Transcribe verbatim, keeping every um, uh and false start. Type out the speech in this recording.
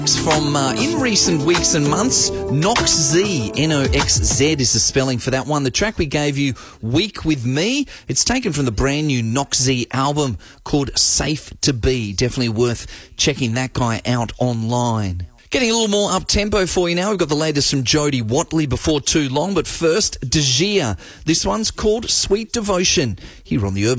From uh, in recent weeks and months, Nox Z, N O X Z is the spelling for that one. The track we gave you, Week With Me, it's taken from the brand new Nox Z album called Safe To Be. Definitely worth checking that guy out online. Getting a little more up-tempo for you now. We've got the latest from Jody Watley before too long, but first, De Gia. This one's called Sweet Devotion, here on the Urban